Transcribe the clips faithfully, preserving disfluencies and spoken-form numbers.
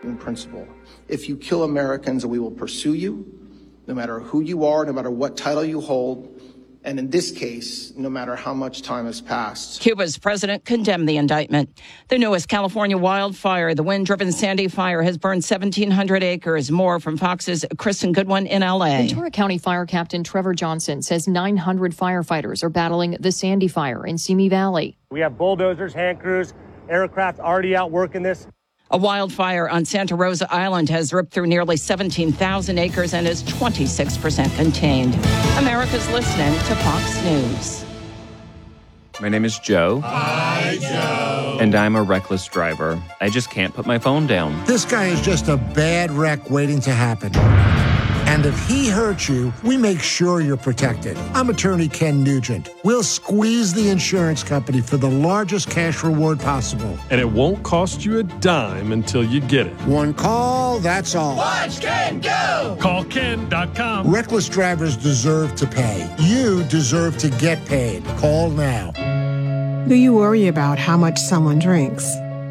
in principle. If you kill Americans, we will pursue you, no matter who you are, no matter what title you hold, and in this case, no matter how much time has passed. Cuba's president condemned the indictment. The newest California wildfire, the wind-driven Sandy Fire, has burned seventeen hundred acres. More from Fox's Kristen Goodwin in L A. Ventura County Fire Captain Trevor Johnson says nine hundred firefighters are battling the Sandy Fire in Simi Valley. We have bulldozers, hand crews, aircraft already out working this. A wildfire on Santa Rosa Island has ripped through nearly seventeen thousand acres and is twenty-six percent contained. America's listening to Fox News. My name is Joe. Hi, Joe. And I'm a reckless driver. I just can't put my phone down. This guy is just a bad wreck waiting to happen. And if he hurts you, we make sure you're protected. I'm attorney Ken Nugent. We'll squeeze the insurance company for the largest cash reward possible. And it won't cost you a dime until you get it. One call, that's all. Watch Ken go! Call Ken dot com. Reckless drivers deserve to pay. You deserve to get paid. Call now. Do you worry about how much someone drinks?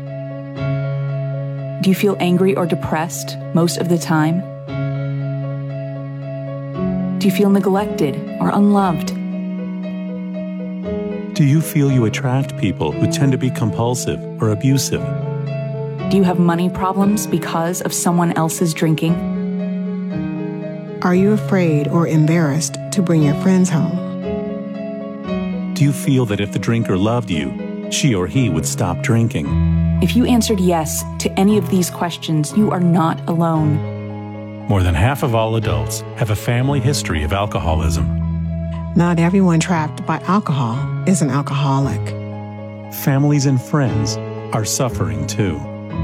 Do you feel angry or depressed most of the time? Do you feel neglected or unloved? Do you feel you attract people who tend to be compulsive or abusive? Do you have money problems because of someone else's drinking? Are you afraid or embarrassed to bring your friends home? Do you feel that if the drinker loved you, she or he would stop drinking? If you answered yes to any of these questions, you are not alone. More than half of all adults have a family history of alcoholism. Not everyone trapped by alcohol is an alcoholic. Families and friends are suffering too.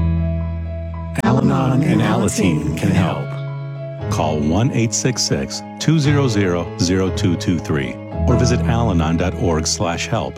Al-Anon and Alateen can help. Call one eight six six, two zero zero, zero two two three or visit alanon dot org slash help.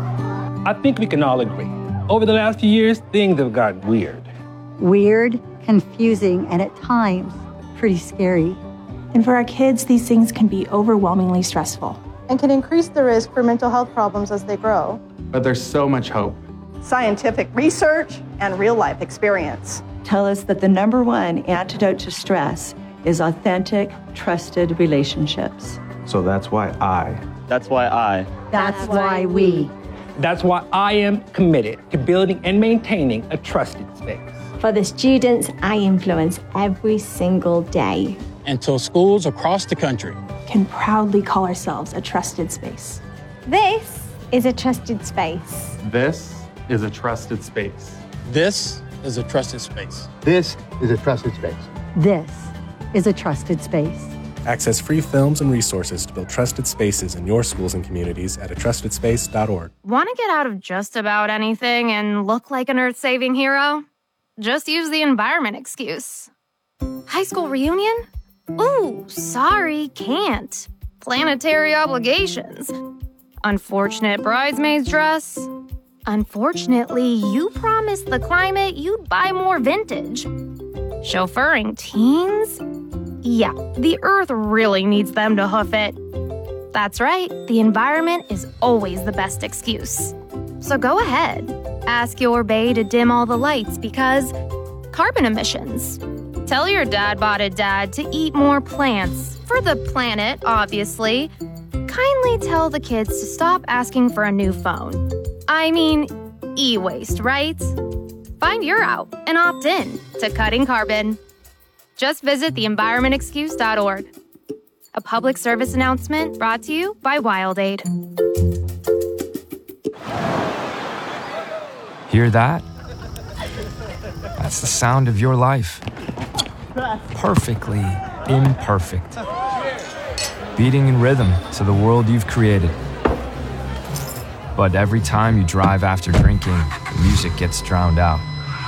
I think we can all agree. Over the last few years, things have gotten weird. Weird, confusing, and at times, pretty scary. And for our kids, these things can be overwhelmingly stressful. And can increase the risk for mental health problems as they grow. But there's so much hope. Scientific research and real-life experience tell us that the number one antidote to stress is authentic, trusted relationships. So that's why I. That's why I. That's why we. That's why I am committed to building and maintaining a trusted space. For the students I influence every single day. Until schools across the country can proudly call ourselves a trusted space. This is a trusted space. This is a trusted space. This is a trusted space. This is a trusted space. This is a trusted space. Access free films and resources to build trusted spaces in your schools and communities at a trusted space dot org. Want to get out of just about anything and look like an earth-saving hero? Just use the environment excuse. High school reunion? Ooh, sorry, can't. Planetary obligations. Unfortunate bridesmaid's dress. Unfortunately, you promised the climate you'd buy more vintage. Chauffeuring teens? Yeah, the earth really needs them to hoof it. That's right, the environment is always the best excuse. So go ahead, ask your bae to dim all the lights because carbon emissions. Tell your dad-botted dad to eat more plants, for the planet, obviously. Kindly tell the kids to stop asking for a new phone. I mean, e-waste, right? Find your out and opt in to cutting carbon. Just visit the environment excuse dot org. A public service announcement brought to you by WildAid. Hear that? That's the sound of your life. Perfectly imperfect. Beating in rhythm to the world you've created. But every time you drive after drinking, the music gets drowned out.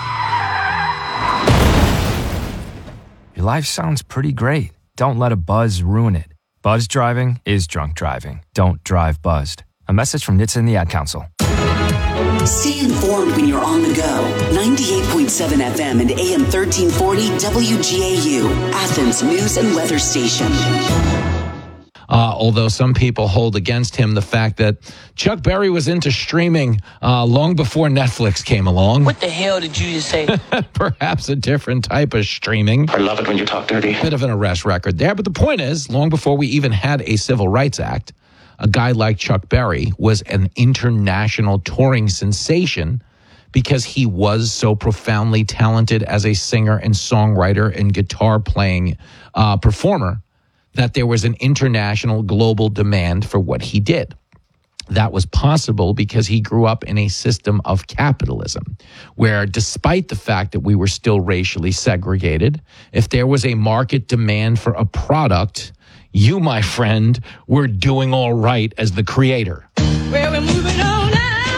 Your life sounds pretty great. Don't let a buzz ruin it. Buzz driving is drunk driving. Don't drive buzzed. A message from N H T S A and the Ad Council. Stay informed when you're on the go. ninety-eight point seven F M and A M thirteen forty W G A U, Athens News and Weather Station. Uh, although some people hold against him the fact that Chuck Berry was into streaming uh, long before Netflix came along. What the hell did you just say? Perhaps a different type of streaming. I love it when you talk dirty. Bit of an arrest record there. But the point is, long before we even had a Civil Rights Act, a guy like Chuck Berry was an international touring sensation because he was so profoundly talented as a singer and songwriter and guitar playing uh, performer that there was an international global demand for what he did. That was possible because he grew up in a system of capitalism where, despite the fact that we were still racially segregated, if there was a market demand for a product, you, my friend, were doing all right as the creator. Well, we're moving on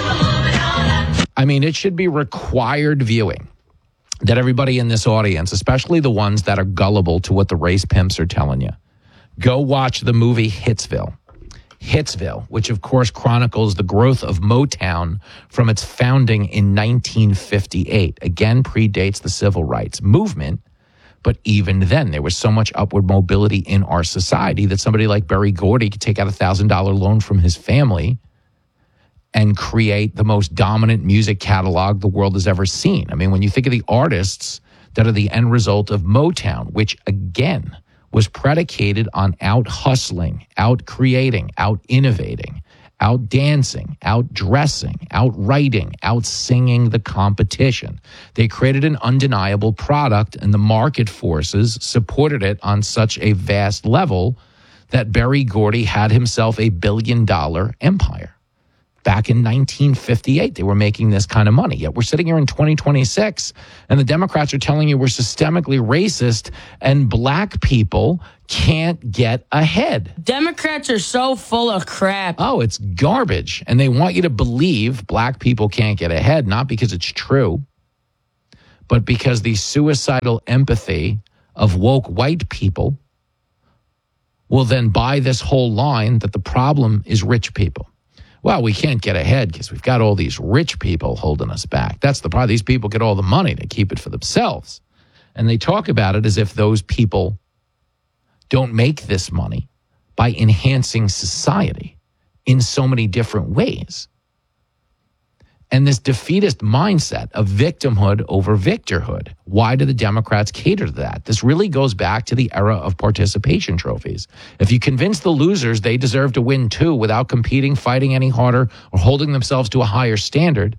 now. I mean, it should be required viewing that everybody in this audience, especially the ones that are gullible to what the race pimps are telling you, go watch the movie Hitsville. Hitsville, which of course chronicles the growth of Motown from its founding in nineteen fifty-eight. Again, predates the civil rights movement. But even then, there was so much upward mobility in our society that somebody like Berry Gordy could take out a one thousand dollars loan from his family and create the most dominant music catalog the world has ever seen. I mean, when you think of the artists that are the end result of Motown, which again was predicated on out hustling, out creating, out innovating, out dancing, out dressing, out writing, out singing the competition. They created an undeniable product, and the market forces supported it on such a vast level that Berry Gordy had himself a billion dollar empire. Back in nineteen fifty-eight, they were making this kind of money. Yet we're sitting here in twenty twenty-six, and the Democrats are telling you we're systemically racist, and black people can't get ahead. Democrats are so full of crap. Oh, it's garbage. And they want you to believe black people can't get ahead, not because it's true, but because the suicidal empathy of woke white people will then buy this whole line that the problem is rich people. Well, we can't get ahead because we've got all these rich people holding us back. That's the problem. These people get all the money to keep it for themselves. And they talk about it as if those people don't make this money by enhancing society in so many different ways. And this defeatist mindset of victimhood over victorhood. Why do the Democrats cater to that? This really goes back to the era of participation trophies. If you convince the losers they deserve to win too without competing, fighting any harder, or holding themselves to a higher standard,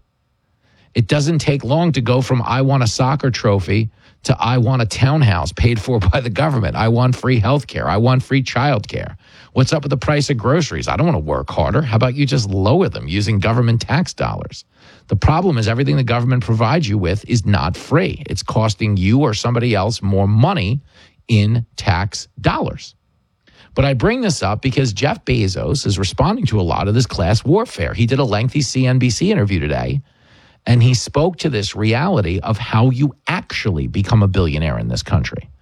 it doesn't take long to go from I want a soccer trophy to I want a townhouse paid for by the government. I want free health care. I want free child care. What's up with the price of groceries? I don't want to work harder. How about you just lower them using government tax dollars? The problem is everything the government provides you with is not free. It's costing you or somebody else more money in tax dollars. But I bring this up because Jeff Bezos is responding to a lot of this class warfare. He did a lengthy C N B C interview today, and he spoke to this reality of how you actually become a billionaire in this country.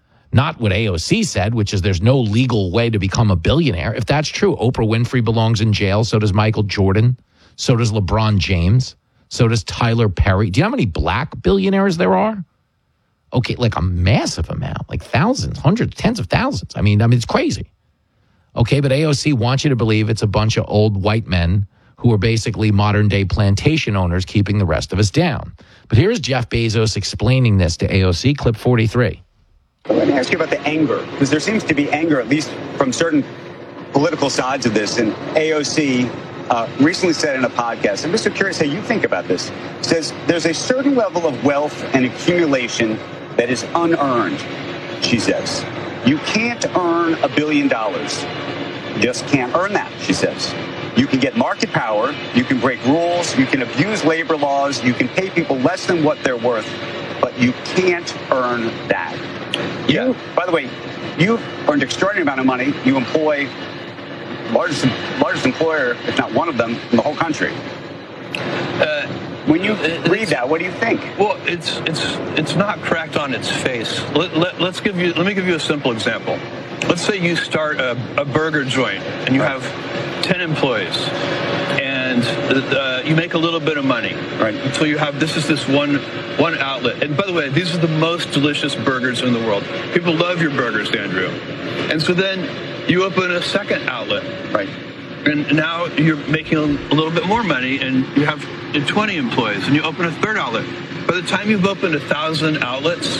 Not what A O C said, which is there's no legal way to become a billionaire. If that's true, Oprah Winfrey belongs in jail. So does Michael Jordan. So does LeBron James. So does Tyler Perry. Do you know how many black billionaires there are? Okay, like a massive amount, like thousands, hundreds, tens of thousands. I mean, I mean, it's crazy. Okay, but A O C wants you to believe it's a bunch of old white men who are basically modern-day plantation owners keeping the rest of us down. But here's Jeff Bezos explaining this to A O C, clip forty-three. Let me ask you about the anger, because there seems to be anger, at least from certain political sides of this. And A O C uh, recently said in a podcast, I'm just so curious how you think about this, says there's a certain level of wealth and accumulation that is unearned, she says. You can't earn a billion dollars. You just can't earn that, she says. You can get market power, you can break rules, you can abuse labor laws, you can pay people less than what they're worth, but you can't earn that. Yeah. You, by the way, you've earned an extraordinary amount of money. You employ largest largest employer, if not one of them, in the whole country. Uh, when you read that, what do you think? Well, it's it's it's not cracked on its face. Let, let, let's give you let me give you a simple example. Let's say you start a, a burger joint and you have ten employees, and uh, you make a little bit of money, right? Until you have this is this one one outlet. And by the way, these are the most delicious burgers in the world. People love your burgers, Andrew. And so then You open a second outlet. Right. And now you're making a little bit more money, and you have twenty employees, and you open a third outlet. By the time you've opened a thousand outlets,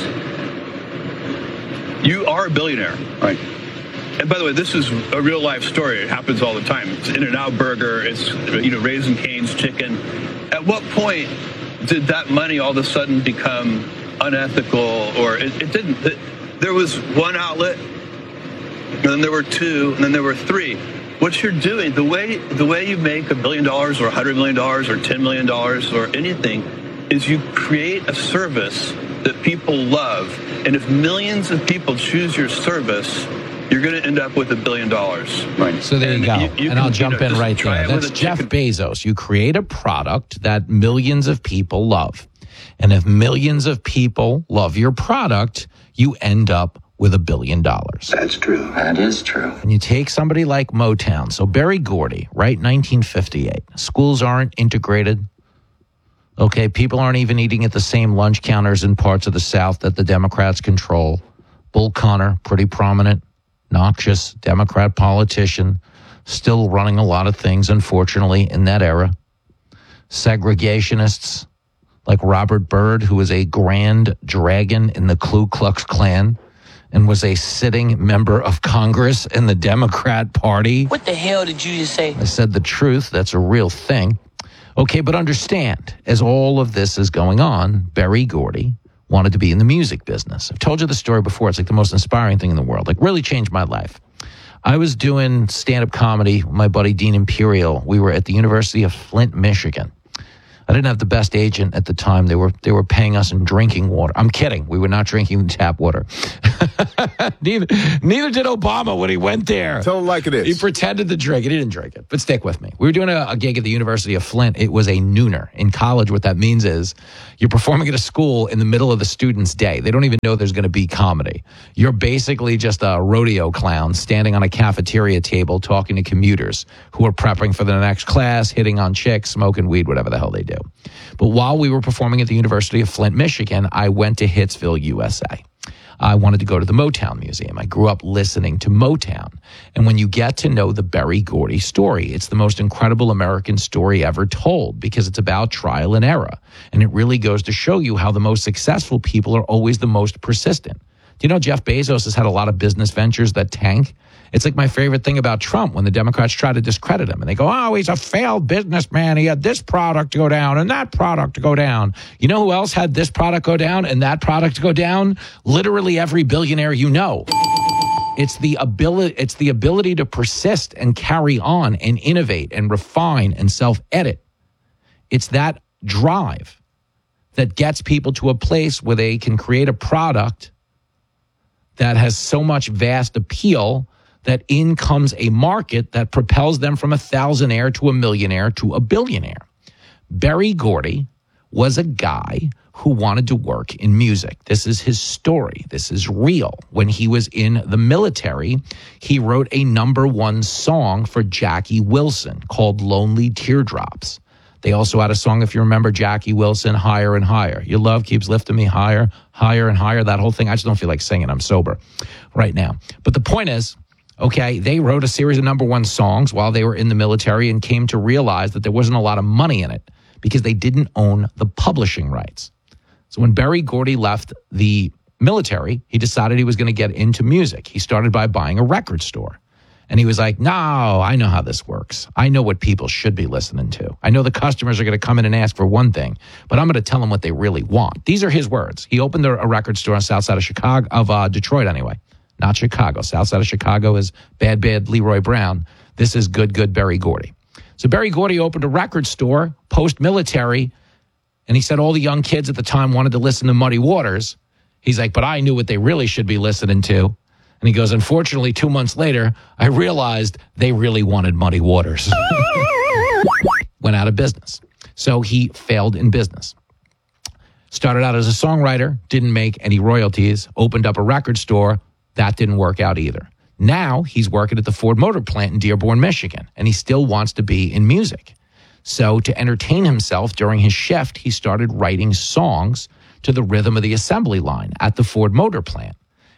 you are a billionaire. Right. And by the way, this is a real life story. It happens all the time. It's In-N-Out Burger. It's, you know, Raising Cane's Chicken. At what point did that money all of a sudden become unethical? Or it, it didn't. It, there was one outlet, and then there were two, and then there were three. What you're doing, the way the way you make a billion dollars or a hundred million dollars or ten million dollars or anything, is you create a service that people love. And if millions of people choose your service, you're going to end up with a billion dollars. Right. So there you go. You, you and can, I'll jump you know, in just right try there. it with That's a Jeff chicken. Bezos. You create a product that millions of people love. And if millions of people love your product, you end up with a billion dollars. That's true. That is true. And you take somebody like Motown. So Berry Gordy, right, nineteen fifty-eight. Schools aren't integrated. Okay, people aren't even eating at the same lunch counters in parts of the South that the Democrats control. Bull Connor, pretty prominent, noxious Democrat politician, still running a lot of things, unfortunately, in that era. Segregationists like Robert Byrd, who was a grand dragon in the Ku Klux Klan and was a sitting member of Congress in the Democrat Party. What the hell did you just say? I said the truth. That's a real thing. Okay, but understand, as all of this is going on, Berry Gordy wanted to be in the music business. I've told you the story before. It's like the most inspiring thing in the world. Like, really changed my life. I was doing stand-up comedy with my buddy Dean Imperial. We were at the University of Flint, Michigan. I didn't have the best agent at the time. They were they were paying us in drinking water. I'm kidding. We were not drinking tap water. neither, neither did Obama when he went there. Tell him like it is. He pretended to drink it. He didn't drink it. But stick with me. We were doing a, a gig at the University of Flint. It was a nooner. In college, what that means is you're performing at a school in the middle of the student's day. They don't even know there's going to be comedy. You're basically just a rodeo clown standing on a cafeteria table talking to commuters who are prepping for the next class, hitting on chicks, smoking weed, whatever the hell they do. But while we were performing at the University of Flint, Michigan, I went to Hitsville, U S A. I wanted to go to the Motown Museum. I grew up listening to Motown. And when you get to know the Berry Gordy story, it's the most incredible American story ever told because it's about trial and error. And it really goes to show you how the most successful people are always the most persistent. Do you know Jeff Bezos has had a lot of business ventures that tank? It's like my favorite thing about Trump when the Democrats try to discredit him. And they go, oh, he's a failed businessman. He had this product to go down and that product to go down. You know who else had this product go down and that product to go down? Literally every billionaire you know. It's the ability, it's the ability to persist and carry on and innovate and refine and self-edit. It's that drive that gets people to a place where they can create a product that has so much vast appeal that in comes a market that propels them from a thousandaire to a millionaire to a billionaire. Berry Gordy was a guy who wanted to work in music. This is his story. This is real. When he was in the military, he wrote a number one song for Jackie Wilson called Lonely Teardrops. They also had a song, if you remember, Jackie Wilson, Higher and Higher. Your love keeps lifting me higher, higher and higher. That whole thing. I just don't feel like singing. I'm sober right now. But the point is, okay, they wrote a series of number one songs while they were in the military and came to realize that there wasn't a lot of money in it because they didn't own the publishing rights. So when Berry Gordy left the military, he decided he was going to get into music. He started by buying a record store. And he was like, no, I know how this works. I know what people should be listening to. I know the customers are going to come in and ask for one thing, but I'm going to tell them what they really want. These are his words. He opened a record store on the south side of Chicago, of uh, Detroit anyway. Not Chicago. South side of Chicago is bad, bad Leroy Brown. This is good, good Berry Gordy. So Berry Gordy opened a record store post-military, and he said all the young kids at the time wanted to listen to Muddy Waters. He's like, but I knew what they really should be listening to. And he goes, unfortunately, two months later, I realized they really wanted Muddy Waters. Went out of business. So he failed in business. Started out as a songwriter, didn't make any royalties, opened up a record store. That didn't work out either. Now he's working at the Ford Motor Plant in Dearborn, Michigan, and he still wants to be in music. So to entertain himself during his shift, he started writing songs to the rhythm of the assembly line at the Ford Motor Plant.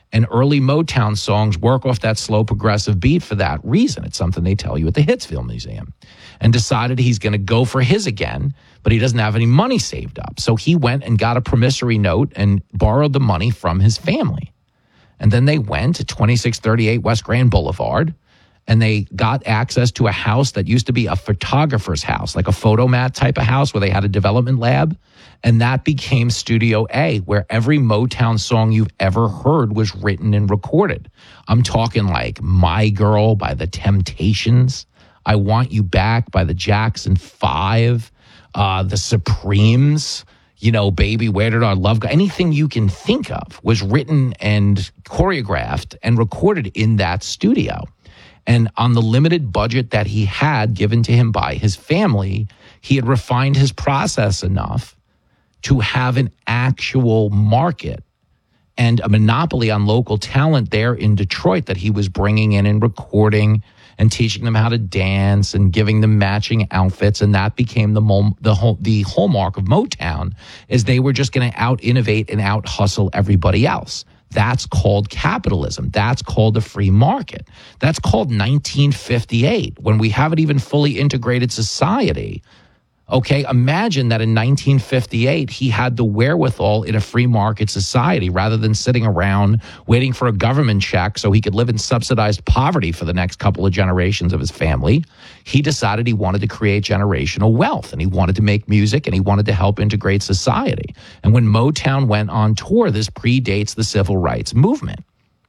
And early Motown songs work off that slow progressive beat for that reason. It's something they tell you at the Hitsfield Museum. And decided he's going to go for his again, but he doesn't have any money saved up. So he went and got a promissory note and borrowed the money from his family. And then they went to twenty-six thirty-eight West Grand Boulevard, and they got access to a house that used to be a photographer's house, like a photomat type of house where they had a development lab. And that became Studio A, where every Motown song you've ever heard was written and recorded. I'm talking like My Girl by the Temptations, I Want You Back by the Jackson Five, uh, the Supremes, you know, Baby, Where Did Our Love Go? Anything you can think of was written and choreographed and recorded in that studio. And on the limited budget that he had given to him by his family, he had refined his process enough to have an actual market and a monopoly on local talent there in Detroit that he was bringing in and recording and teaching them how to dance and giving them matching outfits. And that became the mo- the, whole, the hallmark of Motown, is they were just going to out-innovate and out-hustle everybody else. That's called capitalism. That's called the free market. That's called nineteen fifty-eight, when we haven't even fully integrated society. Okay, imagine that in nineteen fifty-eight, he had the wherewithal in a free market society, rather than sitting around waiting for a government check so he could live in subsidized poverty for the next couple of generations of his family. He decided he wanted to create generational wealth, and he wanted to make music, and he wanted to help integrate society. And when Motown went on tour, this predates the civil rights movement.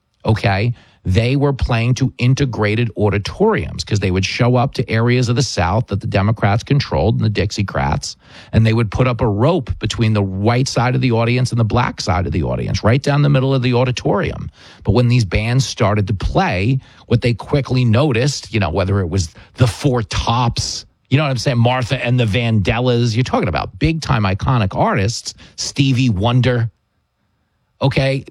Okay, they were playing to integrated auditoriums because they would show up to areas of the South that the Democrats controlled and the Dixiecrats, and they would put up a rope between the white side of the audience and the black side of the audience, right down the middle of the auditorium. But when these bands started to play, what they quickly noticed, you know, whether it was the Four Tops, you know what I'm saying, Martha and the Vandellas, you're talking about big-time iconic artists, Stevie Wonder, okay,